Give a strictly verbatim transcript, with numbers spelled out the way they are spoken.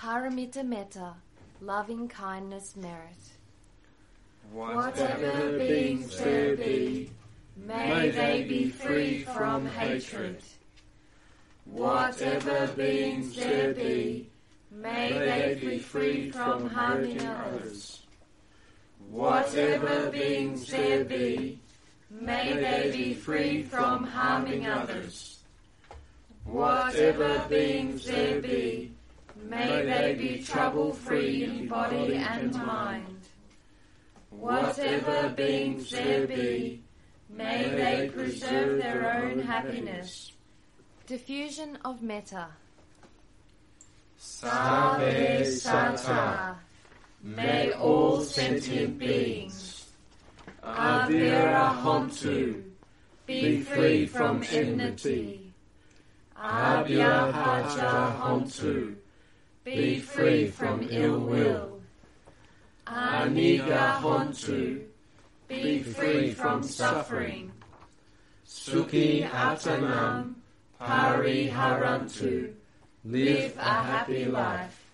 Paramita metta, loving kindness merit. Whatever beings there be, may they be free from hatred. Whatever beings there be, may they be free from harming others. Whatever beings there be, may they be free from harming others. Whatever beings there be, may they be trouble-free in body and mind. Whatever beings there be, may they preserve their own happiness. Diffusion of metta. Sarve Sata, may all sentient beings, Avira Hontu, be free from enmity. Abhyahaja Hontu, be free from ill will. Aniga Hontu, be free from suffering. Sukhi Atanam, Pariharantu, live a happy life.